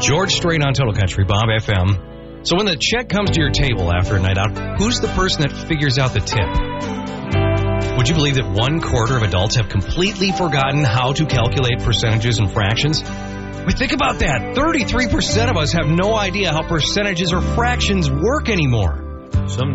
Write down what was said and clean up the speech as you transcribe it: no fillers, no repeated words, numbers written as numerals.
George Strait on Total Country, Bob FM. So when the check comes to your table after a night out, who's the person that figures out the tip? Would you believe that 1/4 of adults have completely forgotten how to calculate percentages and fractions? I mean, think about that. 33% of us have no idea how percentages or fractions work anymore. Some